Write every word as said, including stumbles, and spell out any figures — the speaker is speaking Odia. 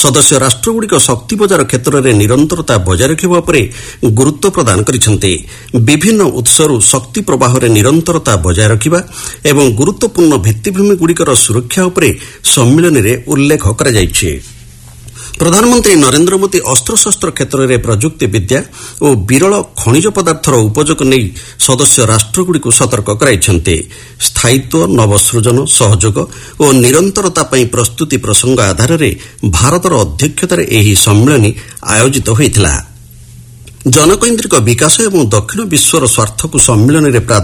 ସଦସ୍ୟ ରାଷ୍ଟ୍ରଗୁଡ଼ିକ ଶକ୍ତି ବଜାର କ୍ଷେତ୍ରରେ ନିରନ୍ତରତା ବଜାୟ ରଖିବା ଉପରେ ଗୁରୁତ୍ୱ ପ୍ରଦାନ କରିଛନ୍ତି। ବିଭିନ୍ନ ଉତ୍ସରୁ ଶକ୍ତି ପ୍ରବାହରେ ନିରନ୍ତରତା ବଜାୟ ରଖିବା ଏବଂ ଗୁରୁତ୍ୱପୂର୍ଣ୍ଣ ଭିତ୍ତିଭୂମିଗୁଡ଼ିକର ସୁରକ୍ଷା ଉପରେ ସମ୍ମିଳନୀରେ ଉଲ୍ଲେଖ କରାଯାଇଛି। ପ୍ରଧାନମନ୍ତ୍ରୀ ନରେନ୍ଦ୍ର ମୋଦି ଅସ୍ତ୍ରଶସ୍ତ୍ର କ୍ଷେତ୍ରରେ ପ୍ରଯୁକ୍ତି ବିଦ୍ୟା ଓ ବିରଳ ଖଣିଜ ପଦାର୍ଥର ଉପଯୋଗ ନେଇ ସଦସ୍ୟ ରାଷ୍ଟ୍ରଗୁଡ଼ିକୁ ସତର୍କ କରାଇଛନ୍ତି। ସ୍ଥାୟିତ୍ୱ, ନବସୃଜନ, ସହଯୋଗ ଓ ନିରନ୍ତରତା ପାଇଁ ପ୍ରସ୍ତୁତି ପ୍ରସଙ୍ଗ ଆଧାରରେ ଭାରତର ଅଧ୍ୟକ୍ଷତାରେ ଏହି ସମ୍ମିଳନୀ ଆୟୋଜିତ ହୋଇଥିଲା। ଜନକୈନ୍ଦ୍ରିକ ବିକାଶ ଏବଂ ଦକ୍ଷିଣ ବିଶ୍ୱର ସ୍ୱାର୍ଥକୁ ସମ୍ମିଳନୀରେ